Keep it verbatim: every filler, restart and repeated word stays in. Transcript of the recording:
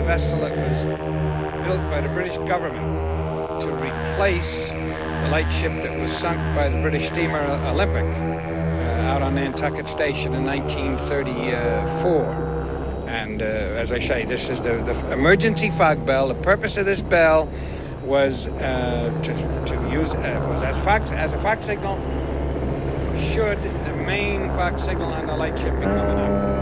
vessel that was built by the British government to replace the lightship that was sunk by the British steamer Olympic uh, out on Nantucket Station in nineteen thirty-four. And uh, as I say, this is the, the emergency fog bell. The purpose of this bell was uh, to, to use uh, was as fog as a fog signal should the main fog signal on the lightship be coming up.